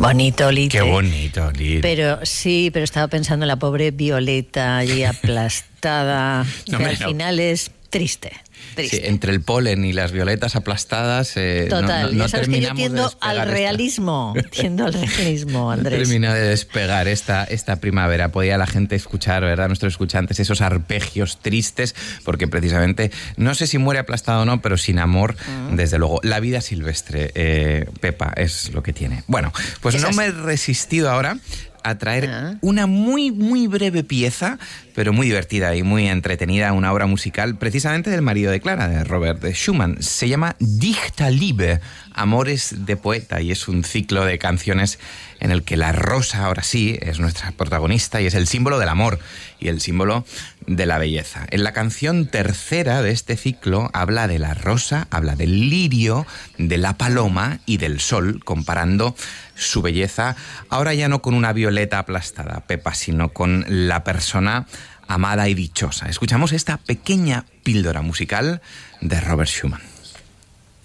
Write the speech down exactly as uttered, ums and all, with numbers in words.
Bonito, Lite. Qué bonito, Lite. Pero sí, pero estaba pensando en la pobre Violeta allí aplastada, No, que me- al no. final es triste. Triste. Sí, entre el polen y las violetas aplastadas, eh, Total, no, no, no ya sabes que yo terminamos de tiendo despegar al esta- realismo, tiendo al realismo, No Andrés. termina de despegar esta, esta primavera. Podía la gente escuchar, ¿verdad? Nuestros escuchantes, esos arpegios tristes, porque precisamente, no sé si muere aplastado o no, pero sin amor, Mm. desde luego. La vida silvestre, eh, Pepa, es lo que tiene. Bueno, pues Es no así. me he resistido ahora a traer Ah. una muy, muy breve pieza, pero muy divertida y muy entretenida, una obra musical precisamente del marido de Clara, de Robert Schumann. Se llama Dichterliebe, Amores de Poeta, y es un ciclo de canciones en el que la rosa, ahora sí, es nuestra protagonista y es el símbolo del amor y el símbolo de la belleza. En la canción tercera de este ciclo habla de la rosa, habla del lirio, de la paloma y del sol, comparando su belleza, ahora ya no con una violeta aplastada, Pepa, sino con la persona amada y dichosa. Escuchamos esta pequeña píldora musical de Robert Schumann.